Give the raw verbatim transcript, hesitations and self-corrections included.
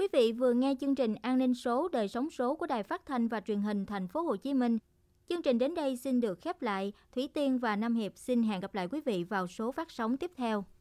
Quý vị vừa nghe chương trình An ninh số đời sống số của Đài Phát thanh và Truyền hình Thành phố Hồ Chí Minh. Chương trình đến đây xin được khép lại. Thủy Tiên và Nam Hiệp xin hẹn gặp lại quý vị vào số phát sóng tiếp theo.